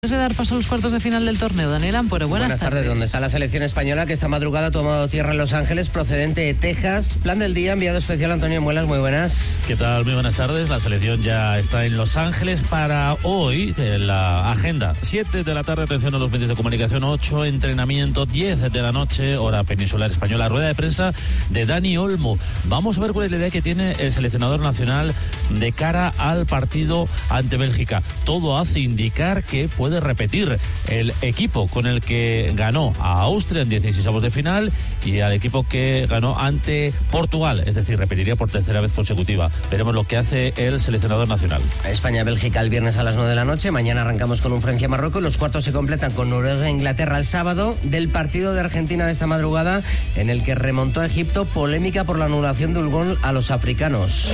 Antes de dar paso a los cuartos de final del torneo, Daniel Ampuero, buenas tardes. ¿Dónde está la selección española que esta madrugada ha tomado tierra en Los Ángeles, procedente de Texas? Plan del día, enviado especial Antonio Muelas, muy buenas. ¿Qué tal? Muy buenas tardes. La selección ya está en Los Ángeles para hoy, la agenda. 7 de la tarde, atención a los medios de comunicación, 8, entrenamiento, 10 de la noche, hora peninsular española, rueda de prensa de Dani Olmo. Vamos a ver cuál es la idea que tiene el seleccionador nacional de cara al partido ante Bélgica. Todo hace indicar que puede repetir el equipo con el que ganó a Austria en 16avos de final y al equipo que ganó ante Portugal, es decir, repetiría por tercera vez consecutiva. Veremos lo que hace el seleccionador nacional. España-Bélgica el viernes a las 9 de la noche, mañana arrancamos con un Francia-Marruecos, los cuartos se completan con Noruega-Inglaterra el sábado, del partido de Argentina de esta madrugada en el que remontó a Egipto, polémica por la anulación de un gol a los africanos.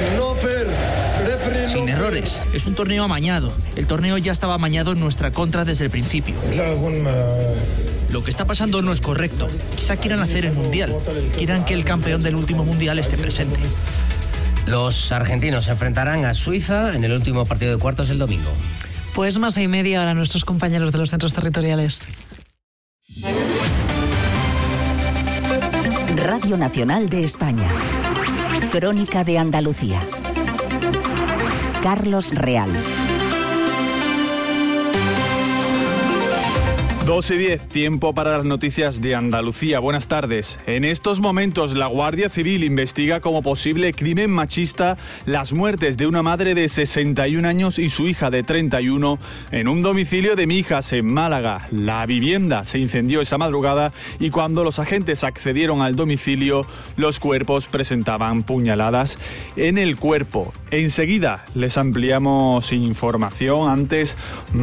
Sin errores, es un torneo amañado. El torneo ya estaba amañado en nuestra contra desde el principio. Lo que está pasando no es correcto. Quizá quieran hacer el mundial. Quieran que el campeón del último mundial esté presente. Los argentinos se enfrentarán a Suiza en el último partido de cuartos el domingo. Pues más y media ahora nuestros compañeros de los centros territoriales. Radio Nacional de España. Crónica de Andalucía. Carlos Real. 2:10, tiempo para las noticias de Andalucía. Buenas tardes. En estos momentos la Guardia Civil investiga como posible crimen machista las muertes de una madre de 61 años y su hija de 31 en un domicilio de Mijas, en Málaga. La vivienda se incendió esa madrugada y cuando los agentes accedieron al domicilio, los cuerpos presentaban puñaladas en el cuerpo. Enseguida les ampliamos información. Antes,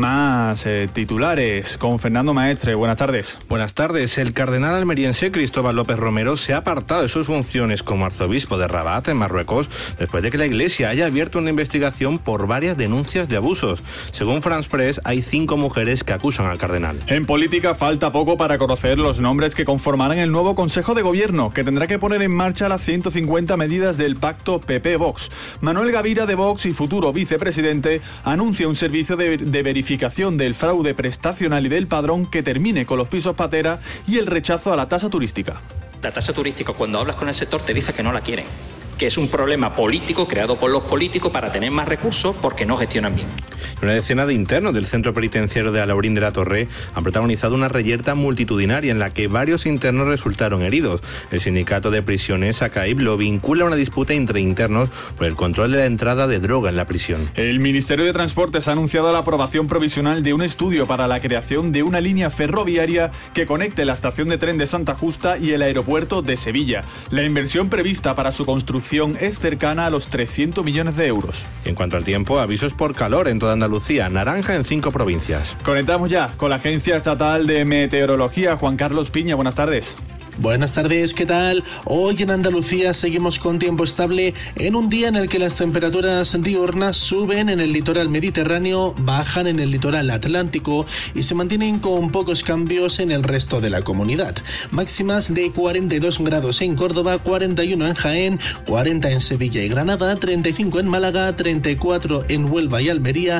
más titulares con Fernando Maestre, buenas tardes. Buenas tardes. El cardenal almeriense Cristóbal López Romero se ha apartado de sus funciones como arzobispo de Rabat, en Marruecos, después de que la Iglesia haya abierto una investigación por varias denuncias de abusos. Según France Press, hay 5 mujeres que acusan al cardenal. En política falta poco para conocer los nombres que conformarán el nuevo Consejo de Gobierno, que tendrá que poner en marcha las 150 medidas del pacto PP-Vox. Manuel Gavira, de Vox y futuro vicepresidente, anuncia un servicio de verificación del fraude prestacional y del padrón que termine con los pisos patera y el rechazo a la tasa turística. La tasa turística, cuando hablas con el sector, te dice que no la quieren, que es un problema político creado por los políticos para tener más recursos porque no gestionan bien. Una decena de internos del centro penitenciario de Alaurín de la Torre han protagonizado una reyerta multitudinaria en la que varios internos resultaron heridos. El sindicato de prisiones, ACAIB, lo vincula a una disputa entre internos por el control de la entrada de droga en la prisión. El Ministerio de Transportes ha anunciado la aprobación provisional de un estudio para la creación de una línea ferroviaria que conecte la estación de tren de Santa Justa y el aeropuerto de Sevilla. La inversión prevista para su construcción es cercana a los 300 millones de euros. En cuanto al tiempo, avisos por calor en toda Andalucía, naranja en 5 provincias. Conectamos ya con la Agencia Estatal de Meteorología. Juan Carlos Piña, buenas tardes. Buenas tardes, ¿qué tal? Hoy en Andalucía seguimos con tiempo estable en un día en el que las temperaturas diurnas suben en el litoral mediterráneo, bajan en el litoral atlántico y se mantienen con pocos cambios en el resto de la comunidad. Máximas de 42 grados en Córdoba, 41 en Jaén, 40 en Sevilla y Granada, 35 en Málaga, 34 en Huelva y Almería,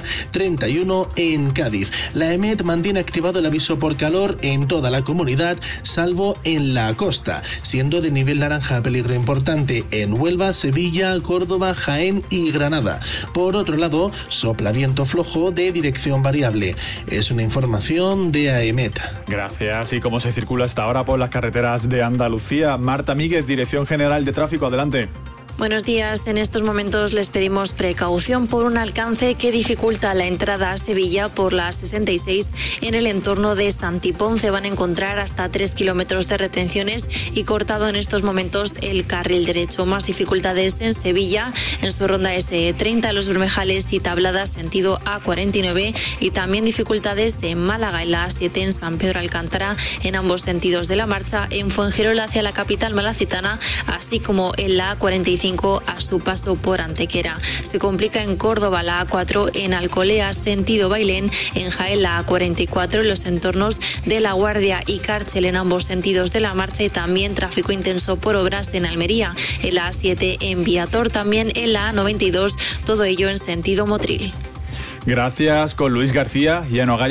31 en Cádiz. La EMET mantiene activado el aviso por calor en toda la comunidad, salvo en la costa, siendo de nivel naranja peligro importante en Huelva, Sevilla, Córdoba, Jaén y Granada. Por otro lado, sopla viento flojo de dirección variable. Es una información de AEMET. Gracias. ¿Y cómo se circula hasta ahora por las carreteras de Andalucía? Marta Míguez, Dirección General de Tráfico, adelante. Buenos días. En estos momentos les pedimos precaución por un alcance que dificulta la entrada a Sevilla por la 66 en el entorno de Santiponce. Van a encontrar hasta 3 kilómetros de retenciones y cortado en estos momentos el carril derecho. Más dificultades en Sevilla, en su ronda S30, Los Bermejales y Tablada, sentido A49, y también dificultades en Málaga, en la A7 en San Pedro Alcántara, en ambos sentidos de la marcha, en Fuengirola hacia la capital malacitana, así como en la A45 a su paso por Antequera. Se complica en Córdoba la A4, en Alcolea sentido Bailén, en Jaén la A44 en los entornos de La Guardia y Cárcel en ambos sentidos de la marcha, y también tráfico intenso por obras en Almería, en la A7 en Viator, también en la A92, todo ello en sentido Motril. Gracias, con Luis García y Ano Gaya.